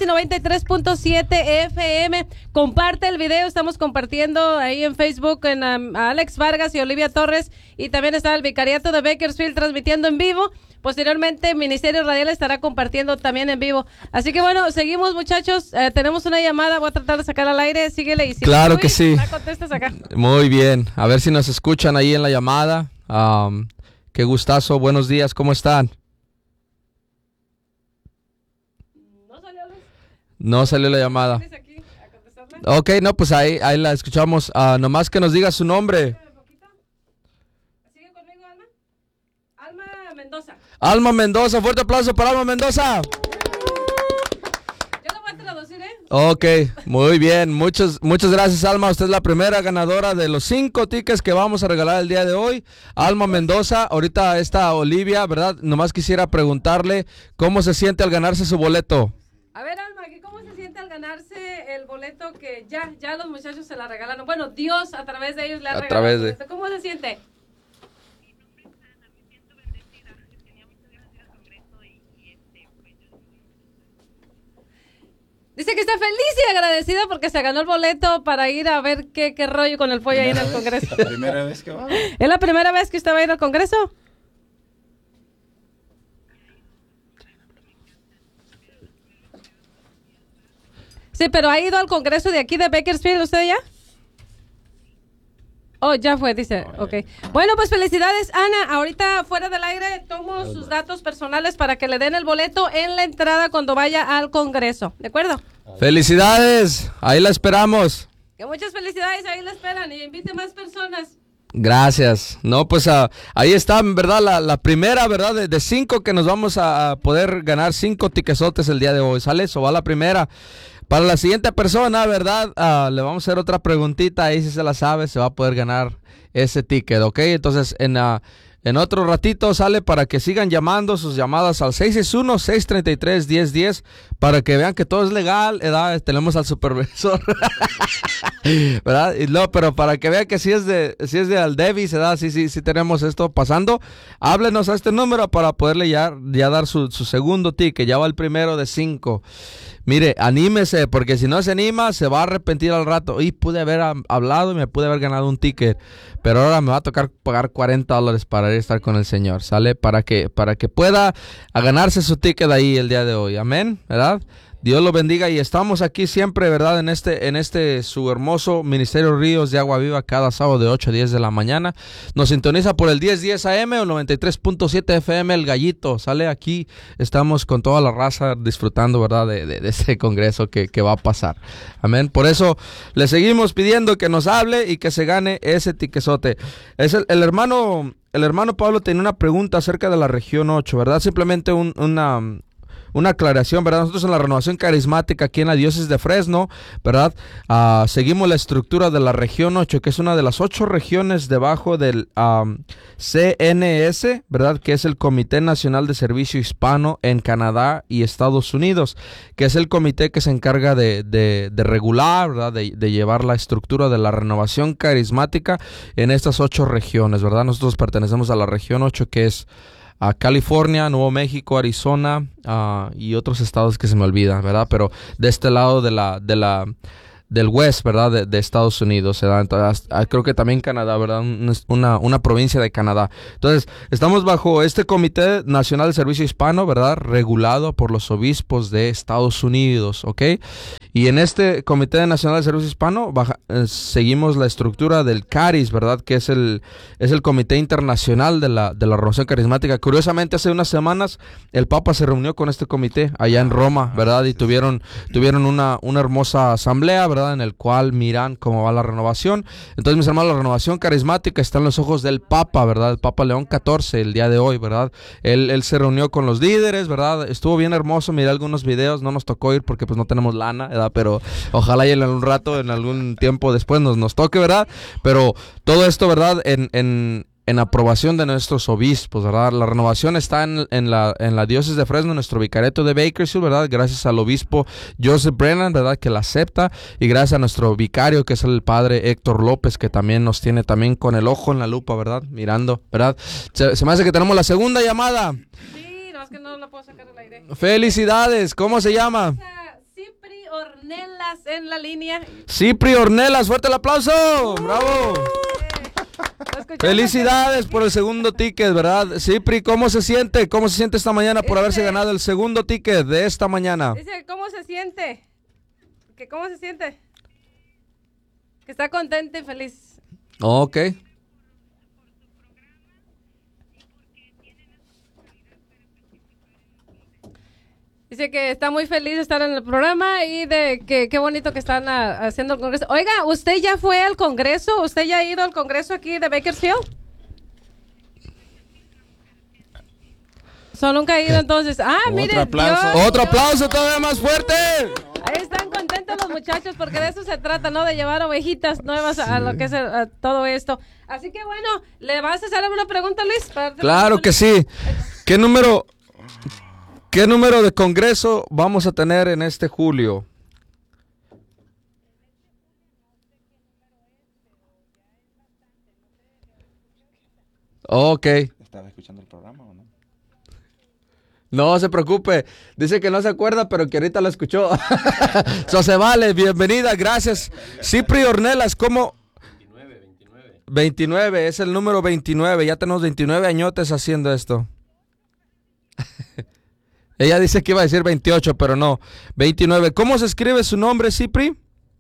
93.7 FM. Comparte el video, estamos compartiendo ahí en Facebook en a Alex Vargas y Olivia Torres, y también está el Vicariato de Bakersfield transmitiendo en vivo. Posteriormente, Ministerio Radial estará compartiendo también en vivo. Así que bueno, seguimos, muchachos. Tenemos una llamada, voy a tratar de sacar al aire. Síguele y si claro que sí. la contestas acá. Muy bien, a ver si nos escuchan ahí en la llamada. Qué gustazo, buenos días, ¿cómo están? No salió la llamada. Ok, no, pues ahí la escuchamos. Nomás que nos diga su nombre. ¿Sigue conmigo, Alma? Alma Mendoza. Alma Mendoza, fuerte aplauso para Alma Mendoza. Yo lo voy a traducir, ¿eh? Ok, muy bien. Muchas gracias, Alma. Usted es la primera ganadora de los 5 tickets que vamos a regalar el día de hoy. Alma Mendoza, ahorita está Olivia, ¿verdad? Nomás quisiera preguntarle cómo se siente al ganarse su boleto. A ver, Alma, ¿cómo se siente al ganarse el boleto que ya los muchachos se la regalaron? Bueno, Dios a través de ellos le ha regalado el boleto. ¿Cómo se siente? Dice que está feliz y agradecida porque se ganó el boleto para ir a ver qué rollo con el pollo ahí en el Congreso. ¿Es la primera vez que va? ¿Es la primera vez que usted va a ir al Congreso? Sí, pero ¿ha ido al Congreso de aquí de Bakersfield usted ya? Oh, ya fue, dice. Ok. Bueno, pues felicidades, Ana. Ahorita fuera del aire tomo sus datos personales para que le den el boleto en la entrada cuando vaya al Congreso. ¿De acuerdo? Felicidades. Ahí la esperamos. Que muchas felicidades, ahí la esperan y invite más personas. Gracias. No, pues ahí está, ¿verdad? La primera, ¿verdad? De 5 que nos vamos a poder ganar 5 tiquesotes el día de hoy. ¿Sale? Eso va la primera. Para la siguiente persona, ¿verdad? Le vamos a hacer otra preguntita. Ahí si se la sabe, se va a poder ganar ese ticket, ¿ok? Entonces, en otro ratito sale para que sigan llamando sus llamadas al 661-633-1010 para que vean que todo es legal, ¿verdad? Tenemos al supervisor, ¿verdad? Y no, pero para que vean que si es de Aldevis, ¿verdad? Sí tenemos esto pasando. Háblenos a este número para poderle ya dar su segundo ticket. Ya va el primero de 5. Mire, anímese, porque si no se anima, se va a arrepentir al rato. Y pude haber hablado y me pude haber ganado un ticket, pero ahora me va a tocar pagar $40 para ir a estar con el Señor, ¿sale? Para que pueda ganarse su ticket ahí el día de hoy, amén, ¿verdad? Dios lo bendiga y estamos aquí siempre, ¿verdad? En este su hermoso Ministerio Ríos de Agua Viva cada sábado de 8 a 10 de la mañana. Nos sintoniza por el 1010 AM o 93.7 FM El Gallito. Sale aquí, estamos con toda la raza disfrutando, ¿verdad? De este congreso que va a pasar. Amén. Por eso le seguimos pidiendo que nos hable y que se gane ese tiquezote. Es el hermano Pablo tenía una pregunta acerca de la región 8, ¿verdad? Simplemente una aclaración, ¿verdad? Nosotros en la Renovación Carismática aquí en la Diócesis de Fresno, ¿verdad? Seguimos la estructura de la región 8, que es una de las 8 regiones debajo del CNS, ¿verdad? Que es el Comité Nacional de Servicio Hispano en Canadá y Estados Unidos, que es el comité que se encarga de regular, ¿verdad? De llevar la estructura de la Renovación Carismática en estas 8 regiones, ¿verdad? Nosotros pertenecemos a la región 8, que es a California, Nuevo México, Arizona y otros estados que se me olvidan, ¿verdad? Pero de este lado del West, ¿verdad? De Estados Unidos, ¿verdad? Entonces, creo que también Canadá, ¿verdad? Una provincia de Canadá. Entonces, estamos bajo este Comité Nacional de Servicio Hispano, ¿verdad? Regulado por los obispos de Estados Unidos, ¿ok? Y en este Comité Nacional de Servicio Hispano seguimos la estructura del CARIS, ¿verdad? Que es el Comité Internacional de la Renovación Carismática. Curiosamente, hace unas semanas el Papa se reunió con este comité allá en Roma, ¿verdad? Y tuvieron una hermosa asamblea, ¿verdad? En el cual miran cómo va la renovación. Entonces, mis hermanos, la renovación carismática está en los ojos del Papa, ¿verdad? El Papa León XIV, el día de hoy, ¿verdad? Él se reunió con los líderes, ¿verdad? Estuvo bien hermoso, miré algunos videos, no nos tocó ir porque pues no tenemos lana, ¿verdad? Pero ojalá y en algún rato, en algún tiempo después nos toque, ¿verdad? Pero todo esto, ¿verdad? En aprobación de nuestros obispos, ¿verdad? La renovación está en la diócesis de Fresno, nuestro vicariato de Bakersfield, ¿verdad? Gracias al obispo Joseph Brennan, ¿verdad? Que la acepta, y gracias a nuestro vicario, que es el padre Héctor López, que también nos tiene también con el ojo en la lupa, ¿verdad? Mirando, ¿verdad? Se me hace que tenemos la segunda llamada. Sí, no, es que no la puedo sacar al aire. Felicidades, ¿cómo se llama? Sí, Ornelas en la línea. Cipri Ornelas, fuerte el aplauso. ¡Bravo! Felicidades por el segundo ticket, ¿verdad? Cipri, ¿cómo se siente? ¿Cómo se siente esta mañana por haberse ganado el segundo ticket de esta mañana? Dice, ¿cómo se siente? ¿Cómo se siente? Que está contenta y feliz. Ok. Dice que está muy feliz de estar en el programa y de que qué bonito que están haciendo el Congreso. Oiga, ¿usted ya fue al Congreso? ¿Usted ya ha ido al Congreso aquí de Bakersfield? Nunca ha ido entonces. Mire, Otro aplauso todavía más fuerte. Ahí están contentos los muchachos porque de eso se trata, ¿no? De llevar ovejitas nuevas a lo que es todo esto. Así que bueno, ¿le vas a hacer alguna pregunta, Luis? Claro que sí. ¿Qué número de congreso vamos a tener en este julio? Ok. ¿Estaba escuchando el programa o no? No se preocupe, dice que no se acuerda, pero que ahorita lo escuchó. So se vale, bienvenida, gracias. Cipri Ornelas, ¿cómo? 29, es el número 29, ya tenemos 29 añotes haciendo esto. Ella dice que iba a decir 28, pero no, 29. ¿Cómo se escribe su nombre, Cipri?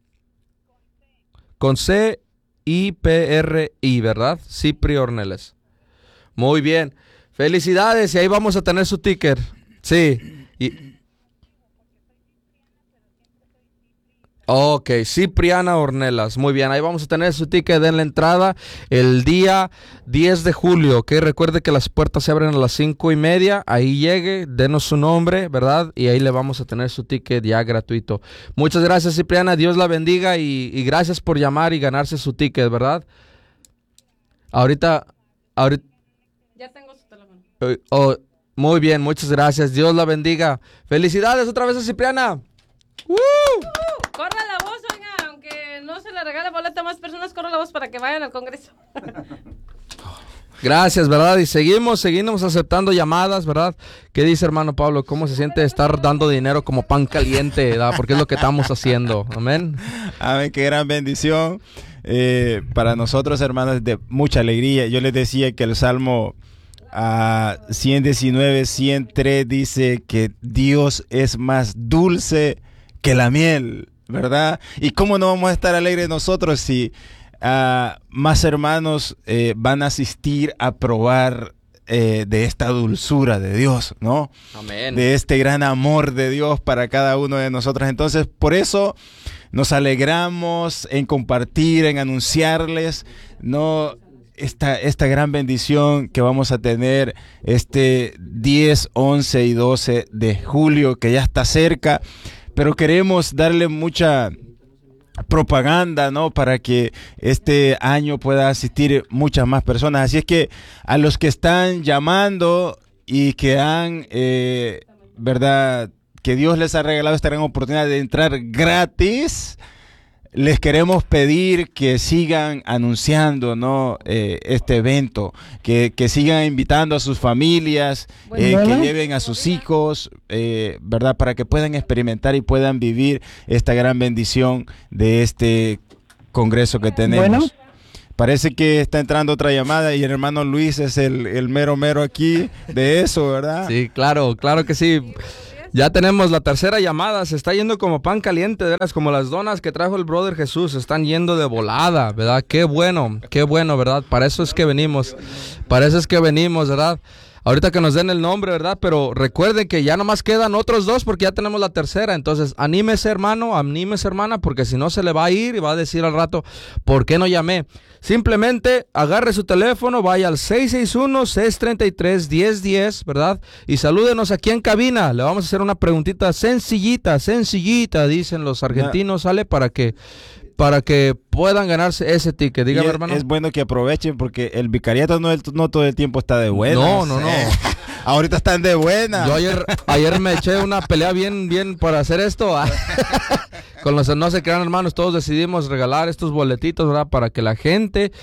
Con C-I-P-R-I, ¿verdad? Cipri Ornelas. Muy bien. Felicidades, y ahí vamos a tener su ticket. Sí. Ok, Cipriana Ornelas. Muy bien, ahí vamos a tener su ticket en la entrada el día 10 de julio. Ok, recuerde que las puertas se abren a las 5:30. Ahí llegue, denos su nombre, ¿verdad? Y ahí le vamos a tener su ticket ya gratuito. Muchas gracias, Cipriana. Dios la bendiga y gracias por llamar y ganarse su ticket, ¿verdad? Ahorita. Ya tengo su teléfono. Muy bien, muchas gracias. Dios la bendiga. Felicidades otra vez a Cipriana. Corra la voz, oiga, aunque no se le regale boleto a más personas, corra la voz para que vayan al Congreso. Gracias, ¿verdad? Y seguimos aceptando llamadas, ¿verdad? ¿Qué dice, hermano Pablo? ¿Cómo se siente estar dando dinero como pan caliente, ¿verdad? Porque es lo que estamos haciendo. Amén. Amén, qué gran bendición. Para nosotros, hermanos, de mucha alegría. Yo les decía que el Salmo 119, 103 dice que Dios es más dulce que la miel, ¿verdad? ¿Y cómo no vamos a estar alegres nosotros si más hermanos van a asistir a probar de esta dulzura de Dios, ¿no? Amén. De este gran amor de Dios para cada uno de nosotros. Entonces, por eso nos alegramos en compartir, en anunciarles, ¿no? Esta gran bendición que vamos a tener este 10, 11 y 12 de julio, que ya está cerca, pero queremos darle mucha propaganda, ¿no? Para que este año pueda asistir muchas más personas. Así es que a los que están llamando y que han, ¿verdad? Que Dios les ha regalado esta gran oportunidad de entrar gratis, les queremos pedir que sigan anunciando, ¿no? Este evento, que sigan invitando a sus familias, que lleven a sus hijos, ¿verdad? Para que puedan experimentar y puedan vivir esta gran bendición de este congreso que tenemos. Bueno. Parece que está entrando otra llamada y el hermano Luis es el mero aquí de eso, ¿verdad? Sí, claro que sí. Ya tenemos la tercera llamada, se está yendo como pan caliente, ¿verdad? Como las donas que trajo el brother Jesús, se están yendo de volada, ¿verdad? Qué bueno, ¿verdad? Para eso es que venimos, ¿verdad? Ahorita que nos den el nombre, ¿verdad? Pero recuerden que ya nomás quedan otros dos porque ya tenemos la tercera. Entonces, anímese, hermano, anímese, hermana, porque si no se le va a ir y va a decir al rato, ¿por qué no llamé? Simplemente agarre su teléfono, vaya al 661-633-1010, ¿verdad? Y salúdenos aquí en cabina. Le vamos a hacer una preguntita sencillita, dicen los argentinos, ¿sale? Para que puedan ganarse ese ticket. Dígame, hermano. Es bueno que aprovechen porque el vicariato no todo el tiempo está de buenas. No. Ahorita están de buenas. Yo ayer me eché una pelea bien para hacer esto. Con los no se crean, hermanos, todos decidimos regalar estos boletitos, ¿verdad? Para que la gente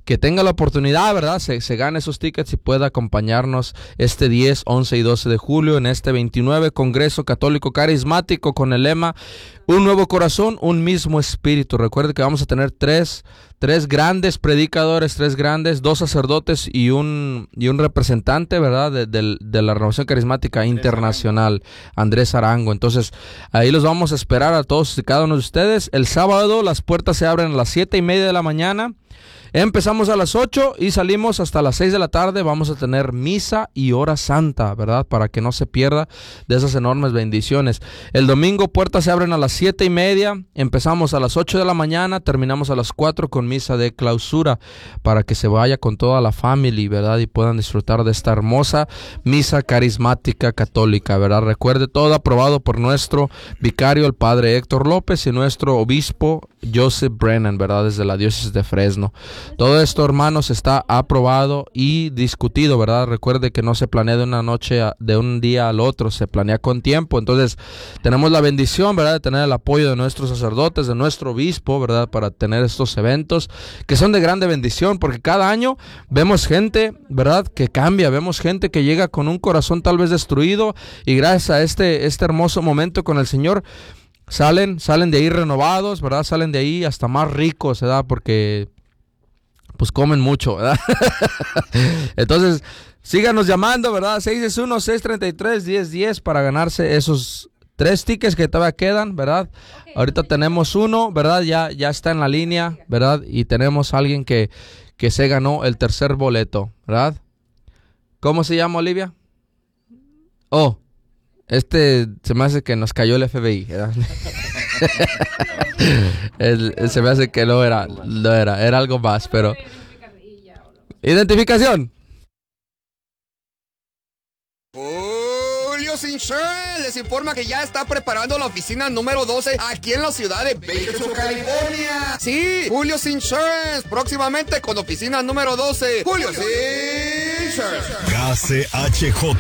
que tenga la oportunidad, ¿verdad? Se gane esos tickets y pueda acompañarnos este 10, 11 y 12 de julio en este 29 Congreso Católico Carismático con el lema Un nuevo corazón, un mismo espíritu. Recuerde que vamos a tener tres grandes predicadores, dos sacerdotes y un representante, ¿verdad? De la Renovación Carismática Internacional, Andrés Arango. Entonces, ahí los vamos a esperar a todos y cada uno de ustedes. El sábado las puertas se abren a las 7:30 de la mañana. Empezamos a las 8 y salimos hasta las 6 de la tarde. Vamos a tener misa y hora santa, ¿verdad? Para que no se pierda de esas enormes bendiciones. El domingo puertas se abren a las 7:30. Empezamos a las 8 de la mañana. Terminamos a las 4 con misa de clausura para que se vaya con toda la familia, ¿verdad? Y puedan disfrutar de esta hermosa misa carismática católica, ¿verdad? Recuerde, todo aprobado por nuestro vicario, el padre Héctor López, y nuestro obispo Joseph Brennan, ¿verdad? Desde la diócesis de Fresno. Todo esto, hermanos, está aprobado y discutido, ¿verdad? Recuerde que no se planea de una noche, de un día al otro, se planea con tiempo. Entonces, tenemos la bendición, ¿verdad? De tener el apoyo de nuestros sacerdotes, de nuestro obispo, ¿verdad? Para tener estos eventos que son de grande bendición, porque cada año vemos gente, ¿verdad? Que cambia, vemos gente que llega con un corazón tal vez destruido y gracias a este hermoso momento con el Señor, salen de ahí renovados, ¿verdad? Salen de ahí hasta más ricos, ¿verdad? Porque pues comen mucho, ¿verdad? Entonces, síganos llamando, ¿verdad? 661-633-1010 para ganarse esos 3 tickets que todavía quedan, ¿verdad? Okay. Ahorita tenemos uno, ¿verdad? Ya está en la línea, ¿verdad? Y tenemos a alguien que se ganó el tercer boleto, ¿verdad? ¿Cómo se llama, Olivia? Oh, se me hace que nos cayó el FBI, ¿verdad? Se me hace que no era algo más, pero identificación. Julio Insurance les informa que ya está preparando la oficina número 12 aquí en la ciudad de Bakersfield, California. Sí, Julio Insurance, próximamente con oficina número 12. Julio Insurance. KCHJ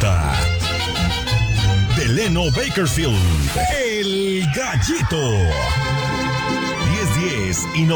Delano Bakersfield, El Gallito. 1010 y